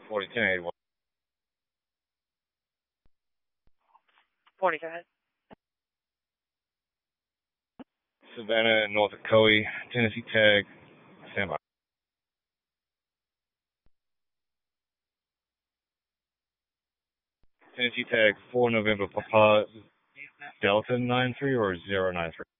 401081. Morning, guys. Savannah, north of Coe, Tennessee Tag, standby. Tennessee Tag 4 November Papa Delta 93 or 093?